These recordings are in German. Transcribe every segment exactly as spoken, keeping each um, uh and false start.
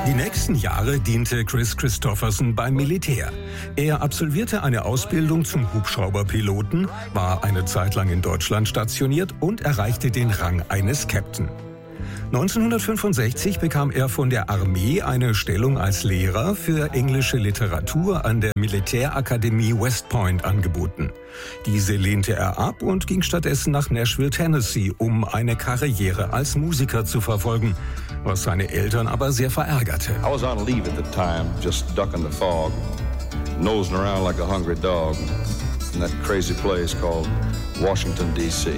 Die nächsten Jahre diente Kris Kristofferson beim Militär. Er absolvierte eine Ausbildung zum Hubschrauberpiloten, war eine Zeit lang in Deutschland stationiert und erreichte den Rang eines Captain. neunzehnhundertfünfundsechzig bekam er von der Armee eine Stellung als Lehrer für englische Literatur an der Militärakademie West Point angeboten. Diese lehnte er ab und ging stattdessen nach Nashville, Tennessee, um eine Karriere als Musiker zu verfolgen, was seine Eltern aber sehr verärgerte. I was on leave at the time, just ducking the fog, nosing around like a hungry dog in that crazy place called Washington, D C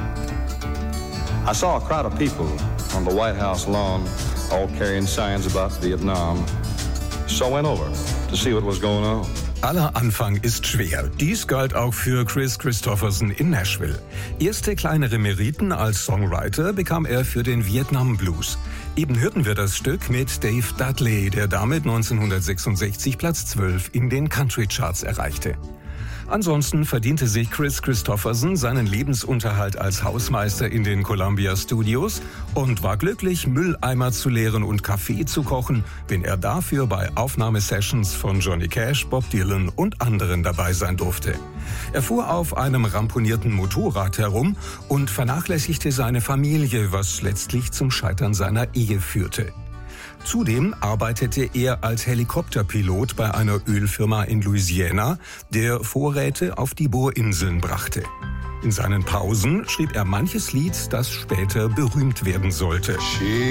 I saw a crowd of people on the White House lawn, all carrying signs about Vietnam. So I went over to see what was going on. Aller Anfang ist schwer. Dies galt auch für Kris Kristofferson in Nashville. Erste kleinere Meriten als Songwriter bekam er für den Vietnam Blues. Eben hörten wir das Stück mit Dave Dudley, der damit neunzehnhundertsechsundsechzig Platz zwölf in den Country Charts erreichte. Ansonsten verdiente sich Kris Kristofferson seinen Lebensunterhalt als Hausmeister in den Columbia Studios und war glücklich, Mülleimer zu leeren und Kaffee zu kochen, wenn er dafür bei Aufnahmesessions von Johnny Cash, Bob Dylan und anderen dabei sein durfte. Er fuhr auf einem ramponierten Motorrad herum und vernachlässigte seine Familie, was letztlich zum Scheitern seiner Ehe führte. Zudem arbeitete er als Helikopterpilot bei einer Ölfirma in Louisiana, der Vorräte auf die Bohrinseln brachte. In seinen Pausen schrieb er manches Lied, das später berühmt werden sollte.